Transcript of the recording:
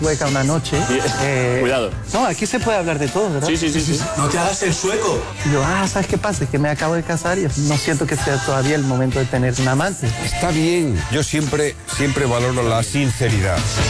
sueca una noche. Cuidado. No, aquí se puede hablar de todo, ¿verdad? Sí. No te hagas el sueco. Y yo, ¿sabes qué pasa? Es que me acabo de casar y no siento que sea todavía el momento de tener un amante. Está bien. Yo siempre valoro la sinceridad.